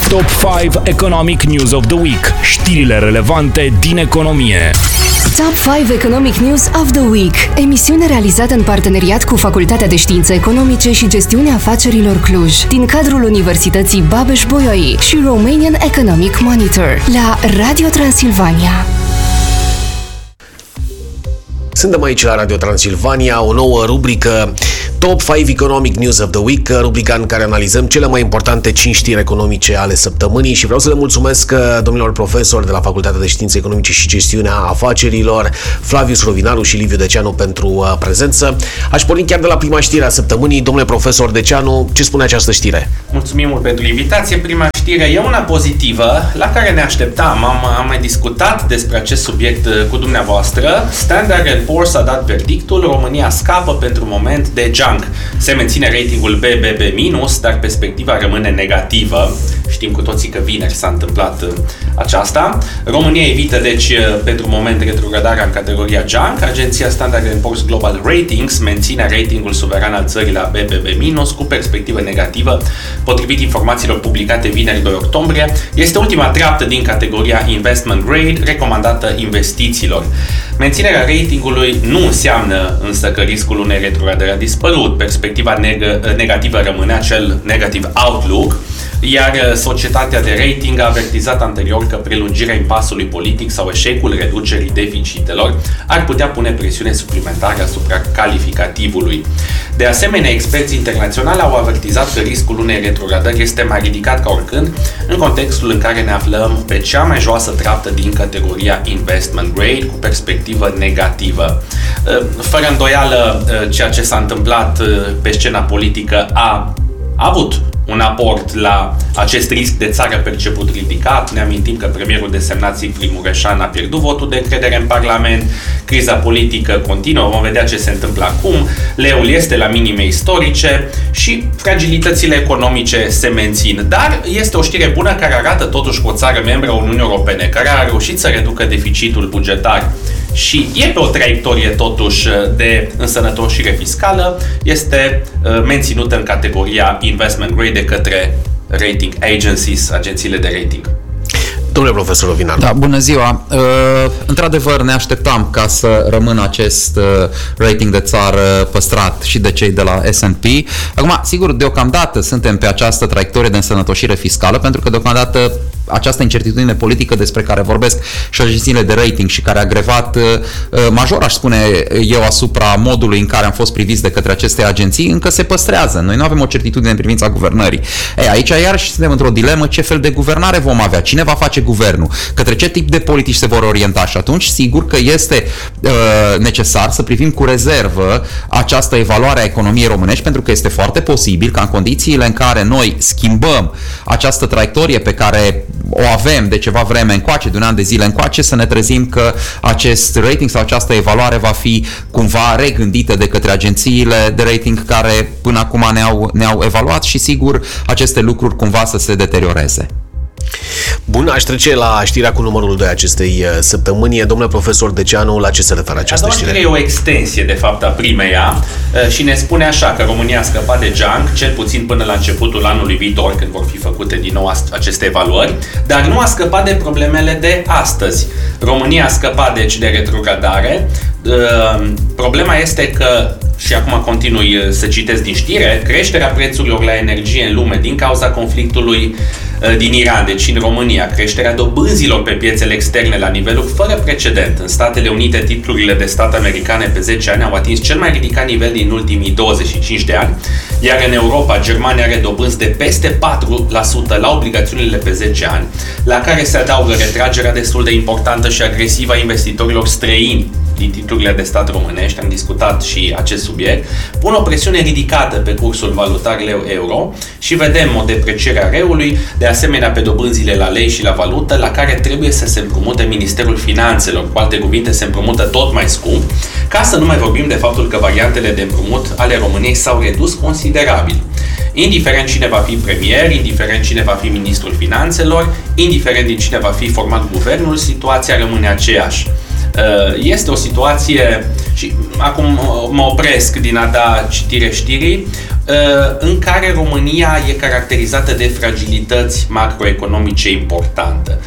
Top 5 Economic News of the Week. Știrile relevante din economie. Top 5 Economic News of the Week. Emisiune realizată în parteneriat cu Facultatea de Științe Economice și Gestiunea Afacerilor Cluj, din cadrul Universității Babeș-Bolyai și Romanian Economic Monitor, la Radio Transilvania. Suntem aici la Radio Transilvania, o nouă rubrică Top 5 Economic News of the Week, rubrica în care analizăm cele mai importante 5 știri economice ale săptămânii și vreau să le mulțumesc domnilor profesori de la Facultatea de Științe Economice și Gestiunea Afacerilor, Flavius Rovinaru și Liviu Deceanu, pentru prezență. Aș porni chiar de la prima știre a săptămânii. Domnule profesor Deceanu, ce spune această știre? Mulțumim mult pentru invitație. Prima știre e una pozitivă, la care ne așteptam. Am mai discutat despre acest subiect cu dumneavoastră. Standard & Poor's a dat verdictul, România scapă pentru moment de junk. Se menține ratingul BBB-, dar perspectiva rămâne negativă. Știm cu toții că vineri s-a întâmplat aceasta. România evită, deci, pentru moment retrogradarea în categoria junk. Agenția Standard & Poor's Global Ratings menține ratingul suveran al țării la BBB- cu perspectivă negativă, potrivit informațiilor publicate vineri 2 octombrie. Este ultima treaptă din categoria Investment Grade recomandată investițiilor. Menținerea ratingului nu înseamnă însă că riscul unei retrogradări a dispărut. Perspectiva negativă rămâne acel negative outlook, iar societatea de rating a avertizat anterior că prelungirea impasului politic sau eșecul reducerii deficitelor ar putea pune presiune suplimentară asupra calificativului. De asemenea, experții internaționali au avertizat că riscul unei retrogradări este mai ridicat ca oricând, în contextul în care ne aflăm pe cea mai joasă treaptă din categoria Investment Grade, cu perspectivă negativă. Fără îndoială, ceea ce s-a întâmplat pe scena politică a avut un aport la acest risc de țară perceput ridicat. Ne amintim că premierul desemnat Sigfrid Mureșan a pierdut votul de încredere în Parlament, criza politică continuă, vom vedea ce se întâmplă acum, leul este la minime istorice și fragilitățile economice se mențin. Dar este o știre bună care arată totuși că o țară membră a Uniunii Europene, care a reușit să reducă deficitul bugetar și e pe o traiectorie totuși de însănătoșire fiscală, este menținută în categoria Investment Grade de către rating agencies, agențiile de rating. Domnule profesor Rovinaru. Da, bună ziua. Într-adevăr, ne așteptam ca să rămână acest rating de țară păstrat și de cei de la S&P. Acum, sigur, deocamdată suntem pe această traiectorie de însănătoșire fiscală, pentru că deocamdată această incertitudine politică despre care vorbesc și agențiile de rating și care a grevat major, aș spune eu, asupra modului în care am fost priviți de către aceste agenții, încă se păstrează. Noi nu avem o certitudine în privința guvernării. Aici iarăși suntem într-o dilemă: ce fel de guvernare vom avea? Cine va face guvernul? Către ce tip de politici se vor orienta? Și atunci, sigur că este necesar să privim cu rezervă această evaluare a economiei românești, pentru că este foarte posibil ca în condițiile în care noi schimbăm această traiectorie pe care o avem de ceva vreme încoace, de un an de zile încoace, să ne trezim că acest rating sau această evaluare va fi cumva regândită de către agențiile de rating care până acum ne-au evaluat și sigur aceste lucruri cumva să se deterioreze. Bun, aș trece la știrea cu numărul 2 acestei săptămâni. Domnule profesor Deceanu, la ce se referă această știre? E o extensie, de fapt, a primeia și ne spune așa că România a scăpat de junk, cel puțin până la începutul anului viitor, când vor fi făcute din nou aceste evaluări, dar nu a scăpat de problemele de astăzi. România a scăpat, deci, de retrogradare. Problema este că, și acum continui să citesc din știre, creșterea prețurilor la energie în lume din cauza conflictului din Iran, deci în România, creșterea dobânzilor pe piețele externe la niveluri fără precedent. În Statele Unite, titlurile de stat americane pe 10 ani au atins cel mai ridicat nivel din ultimii 25 de ani, iar în Europa, Germania are dobânzi de peste 4% la obligațiunile pe 10 ani, la care se adaugă retragerea destul de importantă și agresivă a investitorilor străini din titlurile de stat românești, am discutat și acest subiect, pun o presiune ridicată pe cursul valutar leu-euro și vedem o depreciere a reului, de asemenea pe dobânzile la lei și la valută, la care trebuie să se împrumute Ministerul Finanțelor, cu alte cuvinte se împrumută tot mai scump, ca să nu mai vorbim de faptul că variantele de împrumut ale României s-au redus considerabil. Indiferent cine va fi premier, indiferent cine va fi ministrul finanțelor, indiferent din cine va fi format guvernul, situația rămâne aceeași. Este o situație, și acum mă opresc din a da citire știrii, în care România e caracterizată de fragilități macroeconomice importante.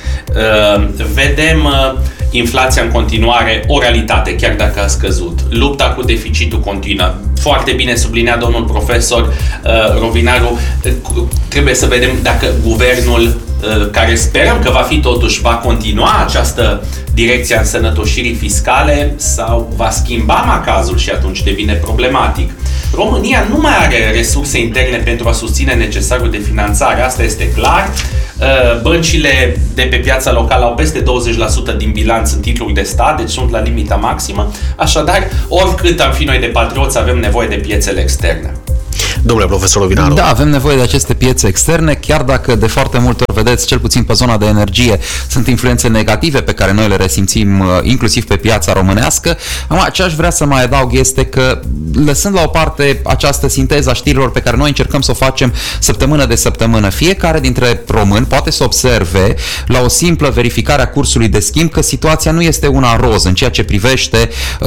Vedem inflația în continuare, o realitate, chiar dacă a scăzut. Lupta cu deficitul continuă. Foarte bine sublinea domnul profesor Rovinaru, trebuie să vedem dacă guvernul, care sperăm că va fi totuși, va continua această direcție a însănătoșirii fiscale sau va schimba macazul și atunci devine problematic. România nu mai are resurse interne pentru a susține necesarul de finanțare, asta este clar. Băncile de pe piața locală au peste 20% din bilanț în titluri de stat, deci sunt la limita maximă. Așadar, oricât am fi noi de patrioți, avem nevoie de piețele externe. Domnule profesor Rovinaru. Da, avem nevoie de aceste piețe externe, chiar dacă de foarte multe ori, vedeți, cel puțin pe zona de energie, sunt influențe negative pe care noi le resimțim inclusiv pe piața românească. Acum, ce aș vrea să mai adaug este că, lăsând la o parte această sinteză a știrilor pe care noi încercăm să o facem săptămână de săptămână, fiecare dintre români poate să observe la o simplă verificare a cursului de schimb că situația nu este una roz în ceea ce privește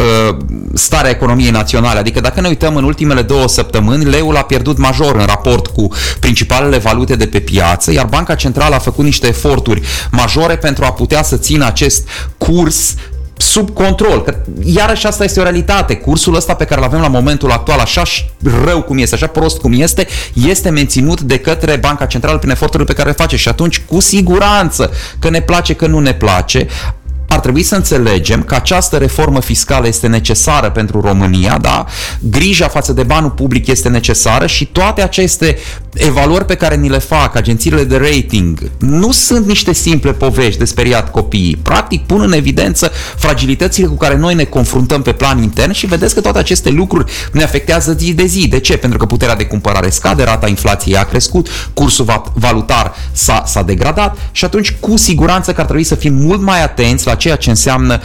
starea economiei naționale. Adică dacă ne uităm în ultimele 2 săptămâni, leul a pierdut major în raport cu principalele valute de pe piață, iar Banca Centrală a făcut niște eforturi majore pentru a putea să țină acest curs sub control, că iarăși asta este o realitate. Cursul ăsta pe care îl avem la momentul actual, așa rău cum este, așa prost cum este menținut de către Banca Centrală prin eforturile pe care le face și atunci, cu siguranță, că ne place, că nu ne place, ar trebui să înțelegem că această reformă fiscală este necesară pentru România, da? Grija față de banul public este necesară și toate aceste evaluări pe care ni le fac agențiile de rating nu sunt niște simple povești de speriat copiii. Practic pun în evidență fragilitățile cu care noi ne confruntăm pe plan intern și vedeți că toate aceste lucruri ne afectează zi de zi. De ce? Pentru că puterea de cumpărare scade, rata inflației a crescut, cursul valutar s-a degradat și atunci cu siguranță că ar trebui să fim mult mai atenți la ceea ce înseamnă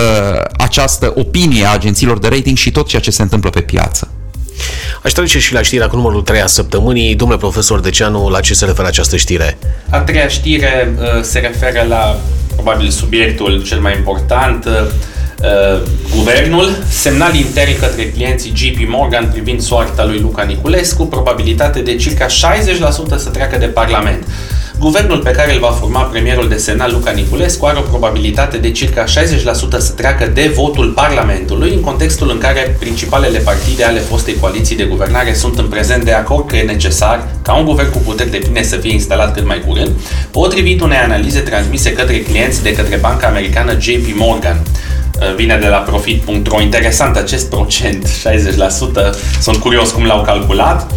această opinie a agențiilor de rating și tot ceea ce se întâmplă pe piață. Aș trece și la știrea cu numărul 3 a săptămânii. Domnule profesor Deceanu, la ce se referă această știre? A treia știre se referă la, probabil, subiectul cel mai important, guvernul, semnal intern către clienții JP Morgan privind soarta lui Luca Niculescu, probabilitate de circa 60% să treacă de Parlament. Guvernul pe care îl va forma premierul desemnat Luca Niculescu are o probabilitate de circa 60% să treacă de votul Parlamentului, în contextul în care principalele partide ale fostei coaliții de guvernare sunt în prezent de acord că e necesar ca un guvern cu puteri depline să fie instalat cât mai curând, potrivit unei analize transmise către clienți de către banca americană JP Morgan. Vine de la profit.ro. Interesant acest procent, 60%, sunt curios cum l-au calculat.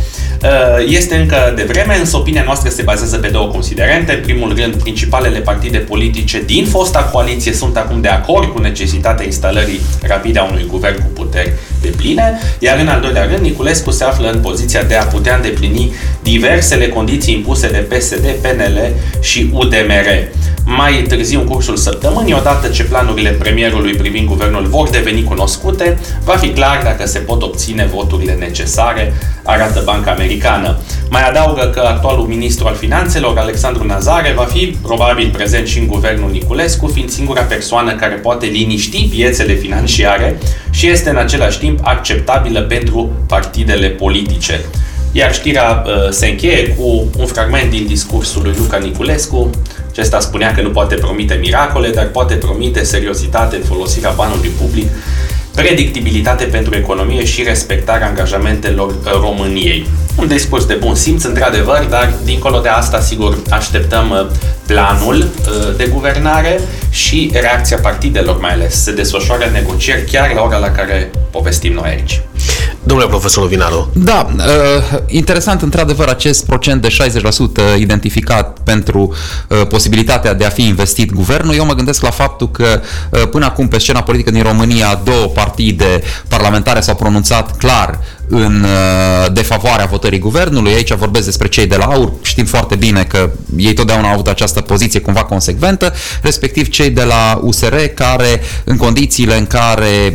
Este încă devreme, însă opinia noastră se bazează pe 2 considerente. În primul rând, principalele partide politice din fosta coaliție sunt acum de acord cu necesitatea instalării rapide a unui guvern cu puteri depline, iar în al doilea rând, Niculescu se află în poziția de a putea îndeplini diversele condiții impuse de PSD, PNL și UDMR. Mai târziu, în cursul săptămânii, odată ce planurile premierului privind guvernul vor deveni cunoscute, va fi clar dacă se pot obține voturile necesare, arată Banca Americană. Mai adaugă că actualul ministru al finanțelor, Alexandru Nazare, va fi probabil prezent și în guvernul Niculescu, fiind singura persoană care poate liniști piețele financiare și este în același timp acceptabilă pentru partidele politice. Iar știrea se încheie cu un fragment din discursul lui Luca Niculescu. Acesta spunea că nu poate promite miracole, dar poate promite seriozitate în folosirea banului public, predictibilitate pentru economie și respectarea angajamentelor României. Un discurs de bun simț, într-adevăr, dar dincolo de asta, sigur, așteptăm planul de guvernare și reacția partidelor, mai ales. Se desfășoară negocieri chiar la ora la care povestim noi aici. Domnule profesor Rovinaru. Da, interesant într-adevăr acest procent de 60% identificat pentru posibilitatea de a fi investit guvernul. Eu mă gândesc la faptul că până acum pe scena politică din România 2 partide parlamentare s-au pronunțat clar în defavoarea votării guvernului. Aici vorbesc despre cei de la AUR. Știm foarte bine că ei totdeauna au avut această poziție cumva consecventă, respectiv cei de la USR, care în condițiile în care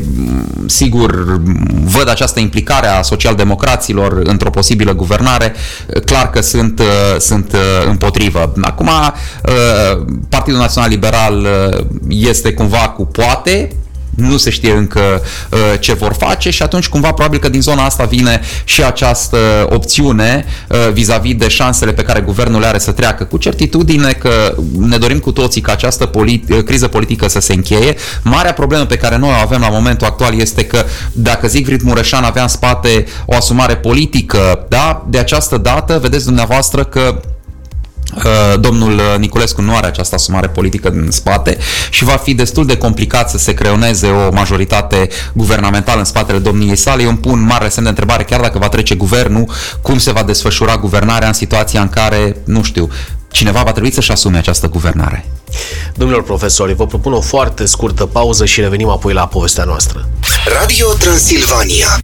sigur văd această implicare a socialdemocraților într-o posibilă guvernare, clar că sunt împotrivă. Acum Partidul Național Liberal este cumva cu poate nu se știe încă ce vor face și atunci cumva probabil că din zona asta vine și această opțiune vis-a-vis de șansele pe care guvernul le are să treacă cu certitudine că ne dorim cu toții ca această criză politică să se încheie. Marea problemă pe care noi o avem la momentul actual este că dacă Siegfried Mureșan avea în spate o asumare politică, da, de această dată vedeți dumneavoastră că domnul Niculescu nu are această asumare politică din spate și va fi destul de complicat să se creioneze o majoritate guvernamentală în spatele domniei sale. Eu îmi pun mare semn de întrebare, chiar dacă va trece guvernul, cum se va desfășura guvernarea în situația în care, nu știu, cineva va trebui să-și asume această guvernare. Domnilor profesori, vă propun o foarte scurtă pauză și revenim apoi la povestea noastră. Radio Transilvania.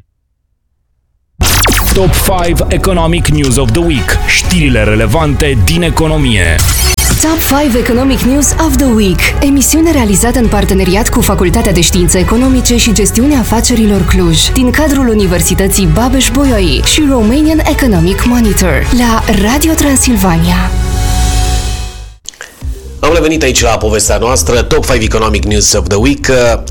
Top 5 Economic News of the Week. Știrile relevante din economie. Top 5 Economic News of the Week. Emisiune realizată în parteneriat cu Facultatea de Științe Economice și Gestiunea Afacerilor Cluj, din cadrul Universității Babeș-Bolyai și Romanian Economic Monitor, la Radio Transilvania. Am revenit aici la povestea noastră, Top 5 Economic News of the Week,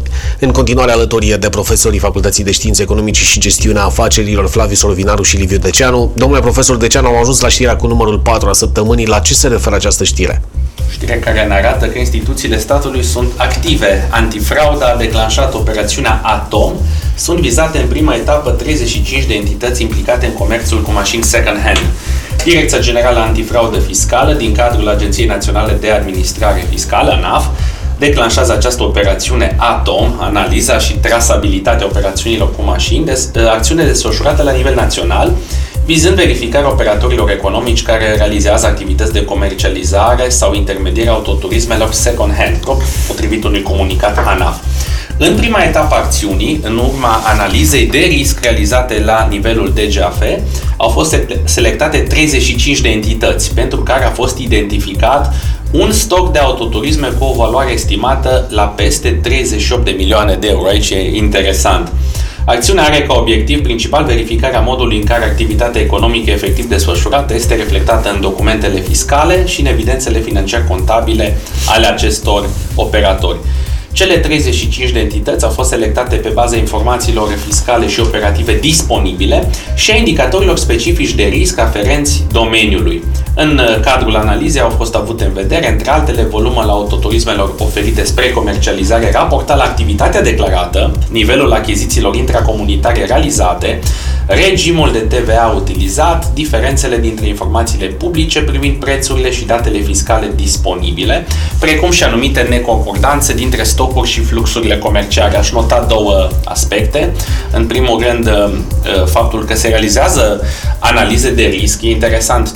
în continuare alături de profesorii Facultății de Științe Economice și Gestiunea Afacerilor, Flaviu Solovinaru și Liviu Deceanu. Domnule profesor Deceanu, am ajuns la știrea cu numărul 4 a săptămânii. La ce se referă această știre? Știrea care ne arată că instituțiile statului sunt active. Antifrauda a declanșat operațiunea Atom. Sunt vizate în prima etapă 35 de entități implicate în comerțul cu mașini second-hand. Direcția Generală Antifraudă Fiscală, din cadrul Agenției Naționale de Administrare Fiscală, ANAF, declanșează această operațiune Atom, analiza și trasabilitatea operațiunilor cu mașini, acțiune desfășurată la nivel național, vizând verificarea operatorilor economici care realizează activități de comercializare sau intermediere autoturismelor second-hand, potrivit unui comunicat ANAF. În prima etapă a acțiunii, în urma analizei de risc realizate la nivelul DGAF, au fost selectate 35 de entități, pentru care a fost identificat un stoc de autoturisme cu o valoare estimată la peste 38 de milioane de euro. Aici e interesant. Acțiunea are ca obiectiv principal verificarea modului în care activitatea economică efectiv desfășurată este reflectată în documentele fiscale și în evidențele financiar-contabile ale acestor operatori. Cele 35 de entități au fost selectate pe baza informațiilor fiscale și operative disponibile și a indicatorilor specifici de risc aferenți domeniului. În cadrul analizei au fost avute în vedere, între altele, volumul autoturismelor oferite spre comercializare raportat la activitatea declarată, nivelul achizițiilor intracomunitare realizate, regimul de TVA utilizat, diferențele dintre informațiile publice privind prețurile și datele fiscale disponibile, precum și anumite neconcordanțe dintre stocuri și fluxurile comerciale. Aș nota două aspecte. În primul rând, faptul că se realizează analize de risc. E interesant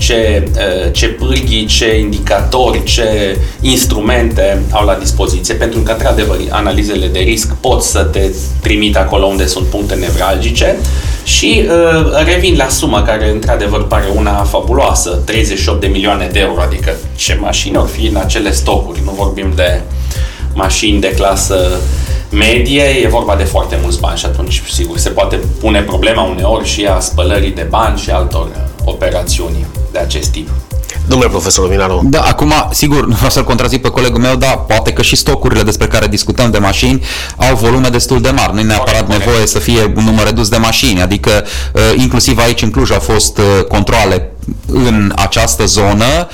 ce pârghii, ce indicatori, ce instrumente au la dispoziție, pentru că, într-adevăr, analizele de risc pot să te trimită acolo unde sunt puncte nevralgice. Și revin la sumă care, într-adevăr, pare una fabuloasă, 38 de milioane de euro, adică ce mașini or fi în acele stocuri. Nu vorbim de mașini de clasă medie, e vorba de foarte mulți bani și atunci, sigur, se poate pune problema uneori și a spălării de bani și altor operațiuni de acest tip. Domnule profesor Minaru. Da, acum, sigur, nu vreau să-l contrazic pe colegul meu, dar poate că și stocurile despre care discutăm de mașini au volume destul de mari. Nu e neapărat nevoie să fie un număr redus de mașini, adică inclusiv aici în Cluj au fost controale în această zonă.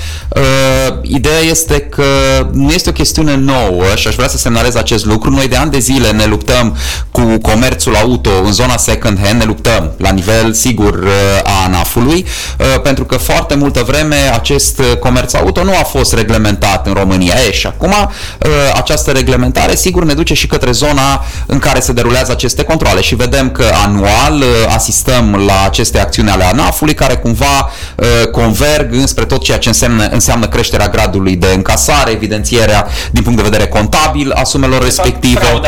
Ideea este că nu este o chestiune nouă și aș vrea să semnalez acest lucru. Noi de ani de zile ne luptăm cu comerțul auto în zona second hand, ne luptăm la nivel, sigur, a ANAF-ului, pentru că foarte multă vreme acest comerț auto nu a fost reglementat în România. Și acum această reglementare, sigur, ne duce și către zona în care se derulează aceste controle și vedem că anual asistăm la aceste acțiuni ale ANAF-ului care cumva converg înspre tot ceea ce înseamnă creșterea gradului de încasare, evidențierea din punct de vedere contabil a sumelor respective. Frauda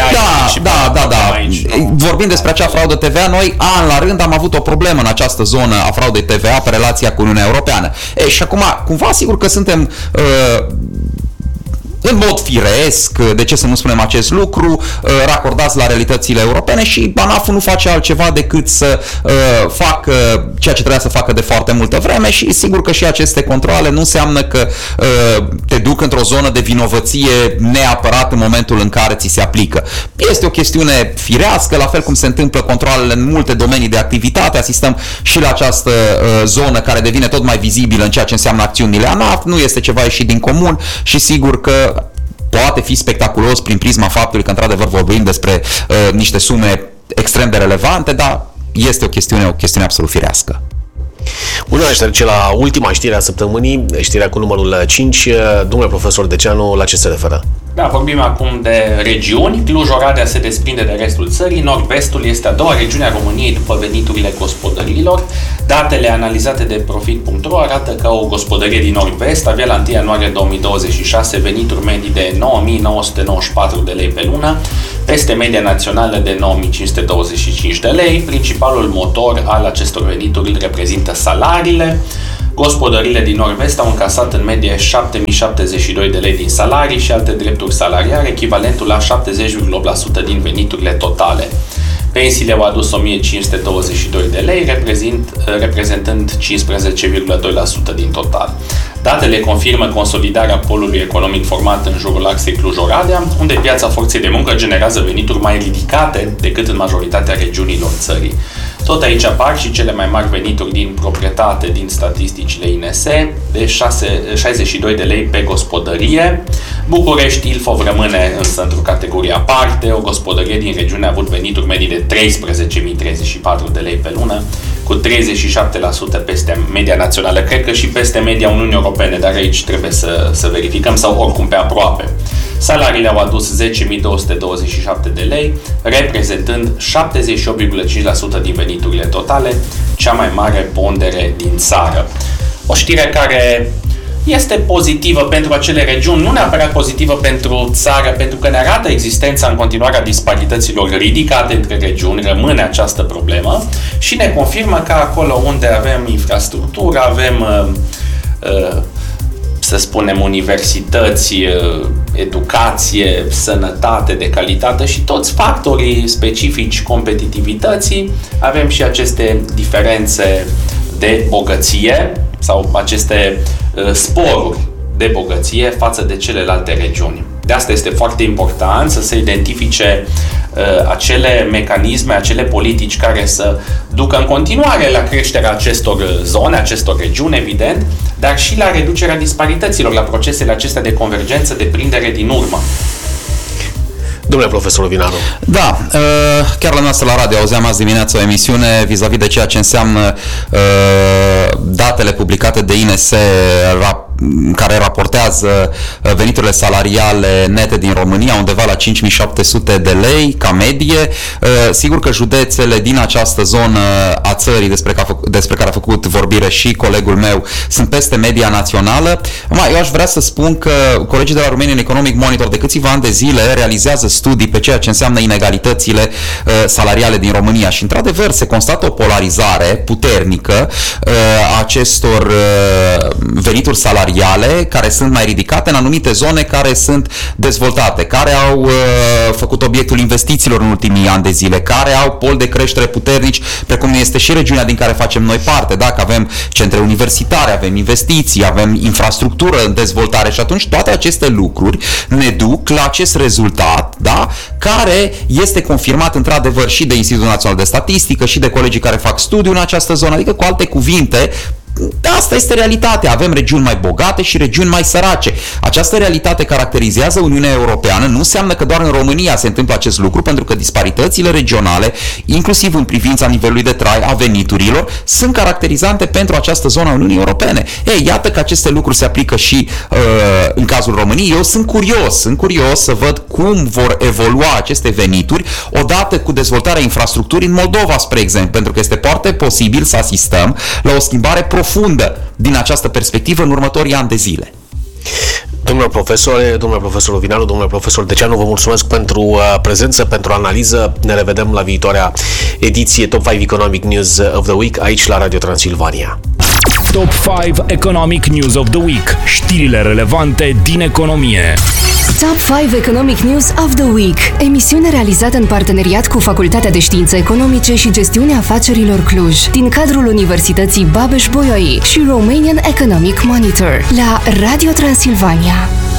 TVA. Da. Vorbind despre acea fraudă TVA, noi an la rând am avut o problemă în această zonă a fraudei TVA pe relația cu Uniunea Europeană. Și acum, cumva, sigur că suntem în mod firesc, de ce să nu spunem acest lucru, racordați la realitățile europene și ANAF-ul nu face altceva decât să facă ceea ce trebuia să facă de foarte multă vreme și sigur că și aceste controale nu înseamnă că te duc într-o zonă de vinovăție neapărat în momentul în care ți se aplică. Este o chestiune firească, la fel cum se întâmplă controalele în multe domenii de activitate, asistăm și la această zonă care devine tot mai vizibilă în ceea ce înseamnă acțiunile ANAF, nu este ceva ieșit din comun și sigur că poate fi spectaculos prin prisma faptului că într-adevăr vorbim despre niște sume extrem de relevante, dar este o chestiune absolut firească. Bun, aș trece la ultima știre a săptămânii, știrea cu numărul 5. Domnule profesor Deceanu, la ce se referă? Da, vorbim acum de regiuni. Cluj-Oradea se desprinde de restul țării. Nord-Vestul este a doua regiune a României după veniturile gospodăriilor. Datele analizate de Profit.ro arată că o gospodărie din Nord-Vest avea la 1 ianuarie 2026 venituri medii de 9.994 de lei pe lună, peste media națională de 9.525 de lei. Principalul motor al acestor venituri îl reprezintă salariile. Gospodăriile din Nord-Vest au încasat în medie 7.072 de lei din salarii și alte drepturi salariare, echivalentul la 70,8% din veniturile totale. Pensiile au adus 1.522 de lei, reprezentând 15,2% din total. Datele confirmă consolidarea polului economic format în jurul axei Cluj-Oradea, unde piața forței de muncă generează venituri mai ridicate decât în majoritatea regiunilor țării. Tot aici apar și cele mai mari venituri din proprietate din statisticile INS, de 62 de lei pe gospodărie. București, Ilfov rămâne însă într-o categorie aparte. O gospodărie din regiune a avut venituri medii de 13.034 de lei pe lună, cu 37% peste media națională, cred că și peste media Uniunii Europene, dar aici trebuie să verificăm, sau oricum pe aproape. Salariile au adus 10.227 de lei, reprezentând 78,5% din veniturile totale, cea mai mare pondere din țară. O știre care este pozitivă pentru acele regiuni, nu neapărat pozitivă pentru țară, pentru că ne arată existența în continuare a disparităților ridicate între regiuni, rămâne această problemă și ne confirmă că acolo unde avem infrastructură, avem să spunem universități, educație, sănătate de calitate și toți factorii specifici competitivității, avem și aceste diferențe de bogăție sau aceste sporuri de bogăție față de celelalte regiuni. De asta este foarte important să se identifice acele mecanisme, acele politici care să ducă în continuare la creșterea acestor zone, acestor regiuni, evident, dar și la reducerea disparităților, la procesele acestea de convergență, de prindere din urmă. Domnule profesor Vinaru. Da, chiar la noastră la radio auzeam azi dimineață o emisiune vis-a-vis de ceea ce înseamnă datele publicate de INS care raportează veniturile salariale nete din România undeva la 5.700 de lei ca medie. Sigur că județele din această zonă a țării despre care a făcut vorbire și colegul meu sunt peste media națională. Eu aș vrea să spun că colegii de la Romanian Economic Monitor de câțiva ani de zile realizează studii pe ceea ce înseamnă inegalitățile salariale din România și într-adevăr se constată o polarizare puternică a acestor venituri salariale care sunt mai ridicate în anumite zone care sunt dezvoltate, care au făcut obiectul investițiilor în ultimii ani de zile, care au pol de creștere puternici, precum este și regiunea din care facem noi parte, dacă avem centre universitare, avem investiții, avem infrastructură în dezvoltare și atunci toate aceste lucruri ne duc la acest rezultat, da, care este confirmat într-adevăr și de Institutul Național de Statistică și de colegii care fac studiu în această zonă, adică cu alte cuvinte, asta este realitatea. Avem regiuni mai bogate și regiuni mai sărace. Această realitate caracterizează Uniunea Europeană. Nu înseamnă că doar în România se întâmplă acest lucru, pentru că disparitățile regionale, inclusiv în privința nivelului de trai, a veniturilor, sunt caracterizante pentru această zonă a Uniunii Europene. Ei, iată că aceste lucruri se aplică și în cazul României. Eu sunt curios să văd cum vor evolua aceste venituri odată cu dezvoltarea infrastructurii în Moldova, spre exemplu, pentru că este foarte posibil să asistăm la o schimbare profundă din această perspectivă în următorii ani de zile. Domnule profesor Vinaru, domnule profesor Deceanu, vă mulțumesc pentru prezență, pentru analiză. Ne revedem la viitoarea ediție Top 5 Economic News of the Week aici la Radio Transilvania. Top 5 Economic News of the Week. Știrile relevante din economie. Top 5 Economic News of the Week, emisiune realizată în parteneriat cu Facultatea de Științe Economice și Gestiunea Afacerilor Cluj, din cadrul Universității Babeș-Bolyai și Romanian Economic Monitor, la Radio Transilvania.